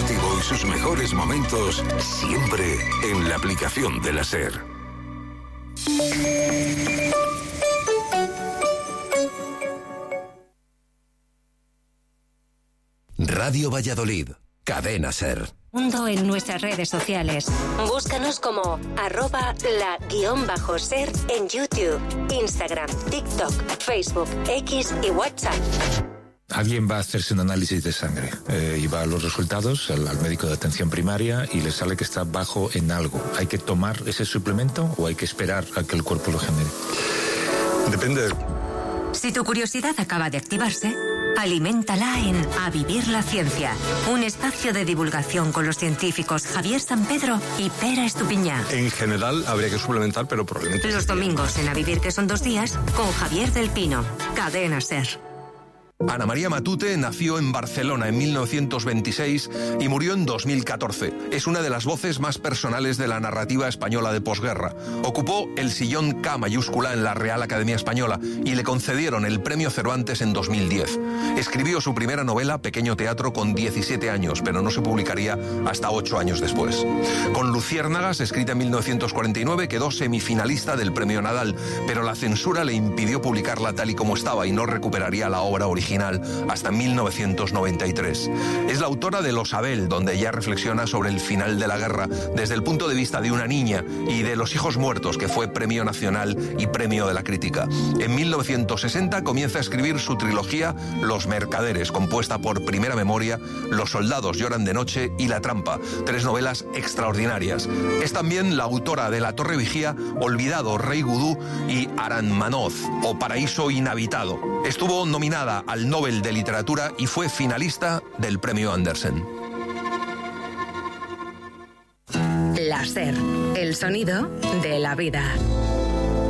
deportivo y sus mejores momentos siempre en la aplicación de la SER. Radio Valladolid, Cadena SER. En nuestras redes sociales. Búscanos como @la_SER en YouTube, Instagram, TikTok, Facebook, X y WhatsApp. Alguien va a hacerse un análisis de sangre y va a los resultados al médico de atención primaria y le sale que está bajo en algo. ¿Hay que tomar ese suplemento o hay que esperar a que el cuerpo lo genere? Depende. Si tu curiosidad acaba de activarse, aliméntala en A Vivir la Ciencia, un espacio de divulgación con los científicos Javier San Pedro y Pera Estupiñá. En general habría que suplementar, pero probablemente... Los domingos en A Vivir, que son 2 días, con Javier del Pino, Cadena SER. Ana María Matute nació en Barcelona en 1926 y murió en 2014. Es una de las voces más personales de la narrativa española de posguerra. Ocupó el sillón K mayúscula en la Real Academia Española y le concedieron el Premio Cervantes en 2010. Escribió su primera novela, Pequeño Teatro, con 17 años, pero no se publicaría hasta 8 años después. Con Luciérnagas, escrita en 1949, quedó semifinalista del Premio Nadal, pero la censura le impidió publicarla tal y como estaba y no recuperaría la obra original hasta 1993. Es la autora de Los Abel, donde ella reflexiona sobre el final de la guerra desde el punto de vista de una niña, y de Los hijos muertos, que fue Premio Nacional y Premio de la Crítica. En 1960 comienza a escribir su trilogía Los Mercaderes, compuesta por Primera Memoria, Los soldados lloran de noche y La trampa, 3 novelas extraordinarias. Es también la autora de La Torre Vigía, Olvidado, Rey Gudú y Aranmanoz, o Paraíso Inhabitado. Estuvo nominada al Nobel de Literatura y fue finalista del Premio Andersen. La SER, el sonido de la vida.